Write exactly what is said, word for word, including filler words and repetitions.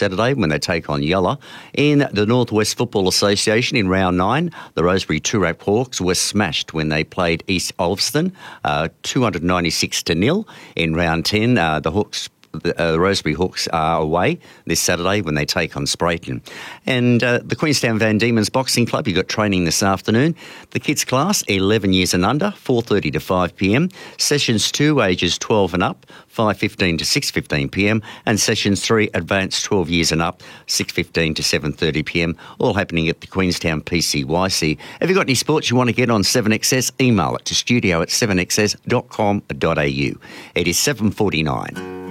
Saturday when they take on Yulla. In the Northwest Football Association in round nine, the Rosebery Toorak Hawks were smashed when they played East Ulverston, uh, two hundred ninety-six to nil. In round ten, uh, the Hawks The, uh, the Rosebery Hawks are away this Saturday when they take on Sprayton. And uh, the Queenstown Van Diemen's Boxing Club, you've got training this afternoon. The kids class, eleven years and under, four thirty to five p m. Sessions two, ages twelve and up, five fifteen to six fifteen p m. And sessions three, advanced twelve years and up, six fifteen to seven thirty p m. All happening at the Queenstown P C Y C. Have you got any sports you want to get on seven X S? Email it to studio at seven x s dot com dot a u. It is seven forty-nine.